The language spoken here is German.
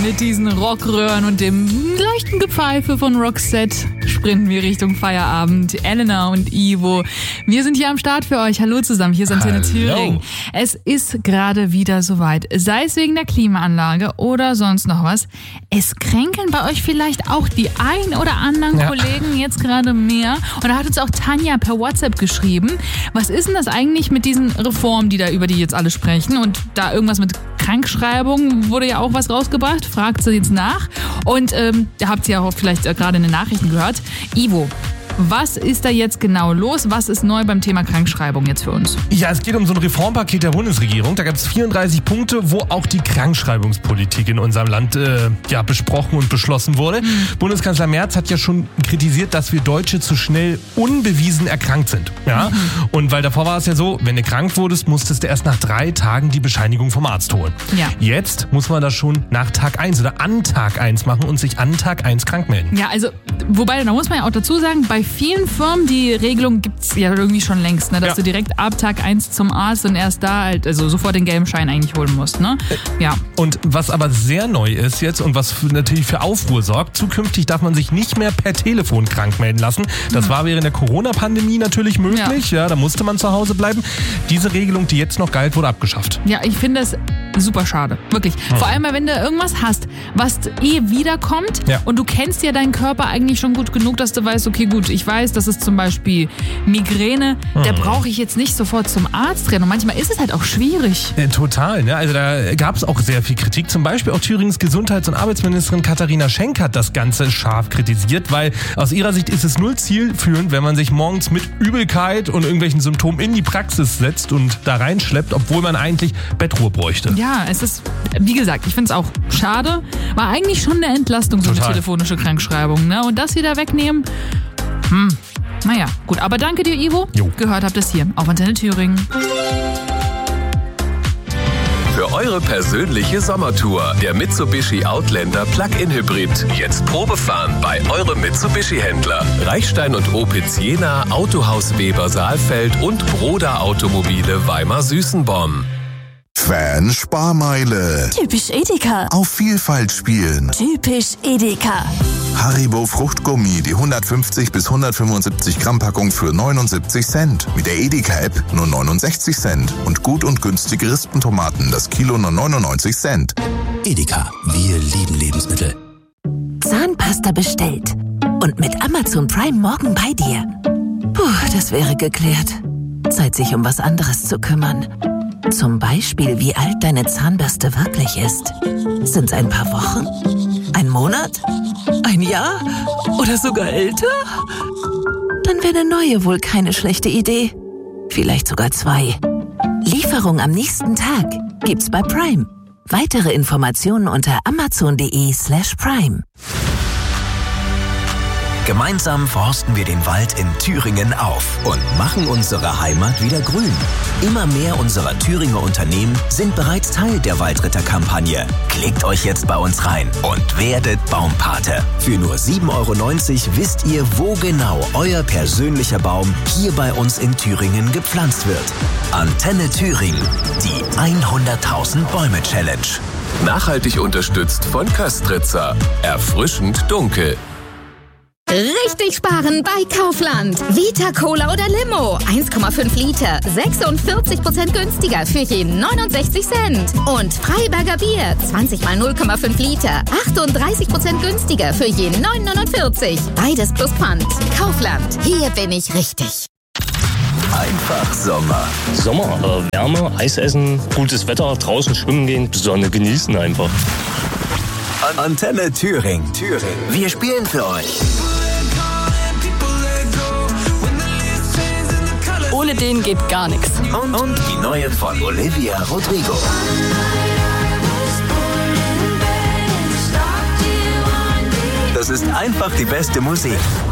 Mit diesen Rockröhren und dem leichten Gepfeife von Roxette sprinten wir Richtung Feierabend. Elena und Ivo, wir sind hier am Start für euch. Hallo zusammen, hier ist Antenne Thüringen. Es ist gerade wieder soweit. Sei es wegen der Klimaanlage oder sonst noch was. Es kränkeln bei euch vielleicht auch die ein oder anderen Kollegen jetzt gerade mehr. Und da hat uns auch Tanja per WhatsApp geschrieben. Was ist denn das eigentlich mit diesen Reformen, über die jetzt alle sprechen? Und da irgendwas mit Krankschreibung wurde ja auch was rausgebracht. Fragt sie jetzt nach. Und habt ihr auch vielleicht gerade in den Nachrichten gehört. Ivo, was ist da jetzt genau los? Was ist neu beim Thema Krankschreibung jetzt für uns? Ja, es geht um so ein Reformpaket der Bundesregierung. Da gab es 34 Punkte, wo auch die Krankschreibungspolitik in unserem Land besprochen und beschlossen wurde. Bundeskanzler Merz hat ja schon kritisiert, dass wir Deutsche zu schnell unbewiesen erkrankt sind. Ja? Und weil davor war es ja so, wenn du krank wurdest, musstest du erst nach 3 Tagen die Bescheinigung vom Arzt holen. Ja. Jetzt muss man das schon nach Tag 1 oder an Tag 1 machen und sich an Tag 1 krank melden. Ja, also, wobei, da muss man ja auch dazu sagen, bei vielen Firmen, die Regelung gibt's ja irgendwie schon längst, ne? Dass du direkt ab Tag 1 zum Arzt und erst da halt, also sofort den gelben Schein eigentlich holen musst, ne? Ja. Und was aber sehr neu ist jetzt und was natürlich für Aufruhr sorgt, zukünftig darf man sich nicht mehr per Telefon krank melden lassen. Das war während der Corona-Pandemie natürlich möglich, ja, da musste man zu Hause bleiben. Diese Regelung, die jetzt noch galt, wurde abgeschafft. Ja, ich finde das super schade, wirklich. Vor allem, wenn du irgendwas hast, was wiederkommt und du kennst ja deinen Körper eigentlich schon gut genug, dass du weißt, okay, gut, ich weiß, das ist zum Beispiel Migräne, da brauche ich jetzt nicht sofort zum Arzt rennen. Und manchmal ist es halt auch schwierig. Total, ne? Also da gab es auch sehr viel Kritik. Zum Beispiel auch Thürings Gesundheits- und Arbeitsministerin Katharina Schenk hat das Ganze scharf kritisiert, weil aus ihrer Sicht ist es null zielführend, wenn man sich morgens mit Übelkeit und irgendwelchen Symptomen in die Praxis setzt und da reinschleppt, obwohl man eigentlich Bettruhe bräuchte. Ja, es ist, wie gesagt, ich finde es auch schade. War eigentlich schon eine Entlastung, so eine telefonische Krankschreibung, ne? Und das wieder wegnehmen, naja, gut. Aber danke dir, Ivo. Gehört habt ihr es hier auf Antenne Thüringen. Für eure persönliche Sommertour. Der Mitsubishi Outlander Plug-in Hybrid. Jetzt Probefahren bei eurem Mitsubishi-Händler. Reichstein und Opitz Jena, Autohaus Weber Saalfeld und Broda Automobile Weimar-Süßenborn. Fan-Sparmeile. Typisch Edeka. Auf Vielfalt spielen. Typisch Edeka. Haribo Fruchtgummi, die 150 bis 175 Gramm Packung für 79 Cent. Mit der Edeka-App nur 69 Cent. Und gut und günstige Rispentomaten, das Kilo nur 99 Cent. Edeka, wir lieben Lebensmittel. Zahnpasta bestellt. Und mit Amazon Prime morgen bei dir. Puh, das wäre geklärt. Zeit, sich um was anderes zu kümmern. Zum Beispiel, wie alt deine Zahnbürste wirklich ist. Sind's ein paar Wochen? Ein Monat? Ein Jahr? Oder sogar älter? Dann wäre eine neue wohl keine schlechte Idee. Vielleicht sogar 2. Lieferung am nächsten Tag gibt's bei Prime. Weitere Informationen unter amazon.de/prime. Gemeinsam forsten wir den Wald in Thüringen auf und machen unsere Heimat wieder grün. Immer mehr unserer Thüringer Unternehmen sind bereits Teil der Waldritter-Kampagne. Klickt euch jetzt bei uns rein und werdet Baumpate. Für nur 7,90 € wisst ihr, wo genau euer persönlicher Baum hier bei uns in Thüringen gepflanzt wird. Antenne Thüringen, die 100.000 Bäume Challenge. Nachhaltig unterstützt von Köstritzer. Erfrischend dunkel. Richtig sparen bei Kaufland. Vita Cola oder Limo. 1,5 Liter. 46% günstiger für je 69 Cent. Und Freiberger Bier. 20 mal 0,5 Liter. 38% günstiger für je 9,49. Beides plus Pfand. Kaufland. Hier bin ich richtig. Einfach Sommer. Sommer, Wärme, Eis essen, gutes Wetter, draußen schwimmen gehen, Sonne genießen einfach. Antenne Thüringen. Wir spielen für euch. Ohne den geht gar nichts. Und die neue von Olivia Rodrigo. Das ist einfach die beste Musik.